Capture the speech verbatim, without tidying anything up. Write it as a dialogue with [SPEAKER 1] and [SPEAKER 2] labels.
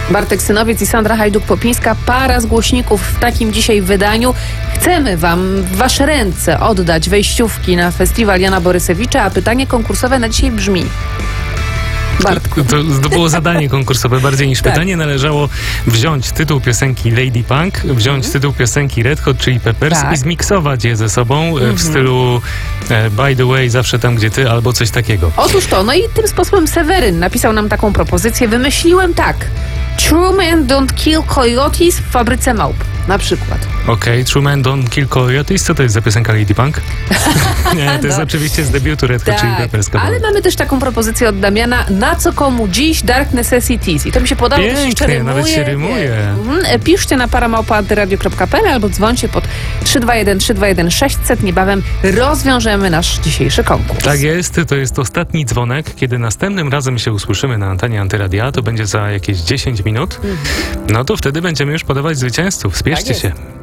[SPEAKER 1] Bartek Synowiec i Sandra Hajduk-Popińska, para z głośników w takim dzisiaj wydaniu. Chcemy wam w wasze ręce oddać wejściówki na festiwal Jana Borysewicza, a pytanie konkursowe na dzisiaj brzmi... Bartku.
[SPEAKER 2] To, to było zadanie konkursowe bardziej niż
[SPEAKER 1] tak.
[SPEAKER 2] pytanie. Należało wziąć tytuł piosenki Lady Punk, wziąć mm. tytuł piosenki Red Hot Chili Peppers
[SPEAKER 1] tak.
[SPEAKER 2] i zmiksować je ze sobą
[SPEAKER 1] mm-hmm.
[SPEAKER 2] w stylu e, By the way, zawsze tam, gdzie ty, albo coś takiego.
[SPEAKER 1] Otóż to, no i tym sposobem Seweryn napisał nam taką propozycję. Wymyśliłem tak. True Men Don't Kill Coyotes w Fabryce Małp. Na przykład.
[SPEAKER 2] Okej, okay, True Men Don't Kill Coyotes. Co to jest za piosenka Lady Punk? Nie, to jest no. oczywiście z debiutu Red Hot
[SPEAKER 1] tak,
[SPEAKER 2] Chili Peppers.
[SPEAKER 1] Ale mamy też taką propozycję od Damiana. Na co komu dziś Dark Necessities? I to mi się podobało.
[SPEAKER 2] Pięknie, nawet się rymuje.
[SPEAKER 1] Mhm. Piszcie na paramałpa antyradio kropka pe el albo dzwońcie pod trzy dwa jeden trzy dwa jeden sześćset. Niebawem rozwiążemy nasz dzisiejszy konkurs.
[SPEAKER 2] Tak jest, to jest ostatni dzwonek. Kiedy następnym razem się usłyszymy na antenie Antyradia, to będzie za jakieś dziesięć minut. Mhm. No to wtedy będziemy już podawać zwycięzców. Spieszcie
[SPEAKER 1] tak
[SPEAKER 2] się.